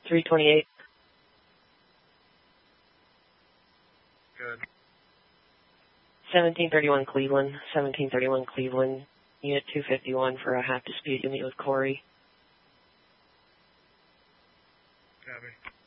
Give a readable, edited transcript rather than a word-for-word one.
328. Good. 1731 Cleveland. 1731 Cleveland. Unit 251 for a half dispute. You'll meet with Corey. Copy.